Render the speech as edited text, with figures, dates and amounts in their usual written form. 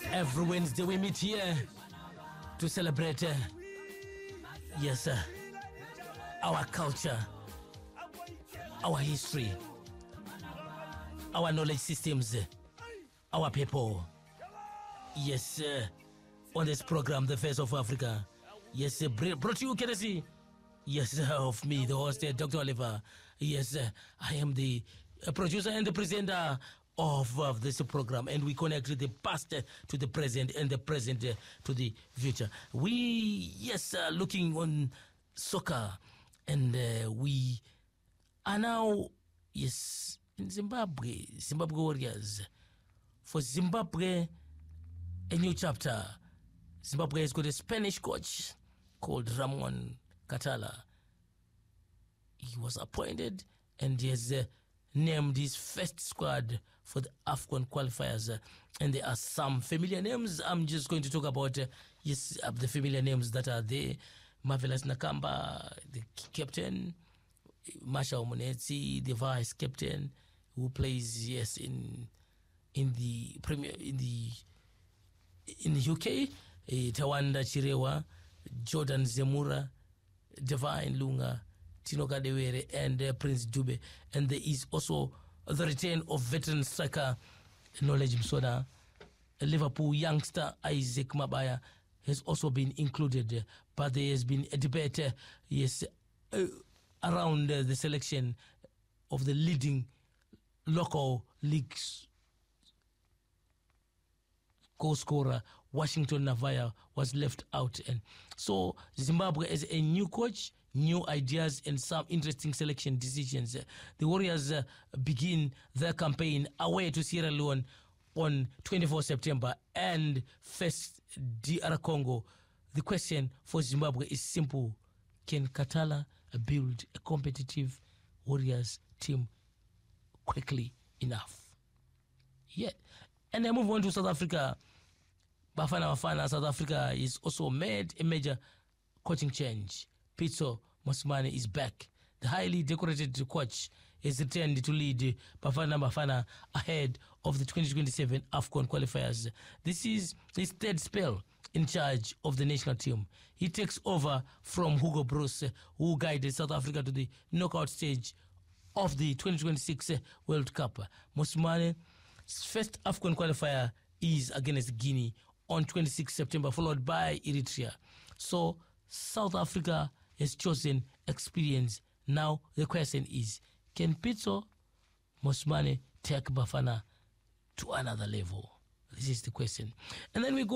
Every Wednesday we meet here to celebrate, yes, our culture, our history, our knowledge systems, our people. Yes, on this program, The Face of Africa. Yes, brought to you courtesy, yes, of me, the host, Dr. Oliver. Yes, I am the producer and the presenter of this program, and we connect the past to the present and the present to the future. We, yes, looking on soccer, and we are now, yes, in Zimbabwe Warriors. For Zimbabwe, a new chapter. Zimbabwe has got a Spanish coach called Ramon Katala. He was appointed and he has named his first squad for the AFCON qualifiers, and there are some familiar names. I'm just going to talk about yes, the familiar names that are there. Marvelous Nakamba, the captain, Marshall Munetsi, the vice captain, who plays yes in the Premier in the UK, Tawanda Chirewa, Jordan Zemura, Divine Lunga, Tino Kadewere, and Prince Dube. And there is also the return of veteran striker Knowledge Msoda. Liverpool youngster Isaac Mabaya has also been included, but there has been a debate yes, around the selection of the leading local leagues goal scorer. Washington Navaya was left out, and so Zimbabwe has a new coach, new ideas, and some interesting selection decisions. The Warriors begin their campaign away to Sierra Leone on 24 September and face DR Congo. The question for Zimbabwe is simple: can Katala build a competitive Warriors team quickly enough? Yeah. And I move on to South Africa. Bafana South Africa is also made a major coaching change. Pitso Mosimane is back. The highly decorated coach is returned to lead Bafana ahead of the 2027 AFCON qualifiers. This is his third spell in charge of the national team. He takes over from Hugo Bruce, who guided South Africa to the knockout stage of the 2026 World Cup. Mosimane first AFCON qualifier is against Guinea on 26 September, followed by Eritrea. So South Africa has chosen experience. Now the question is, can Pitso Mosimane take Bafana to another level? This is the question. And then we go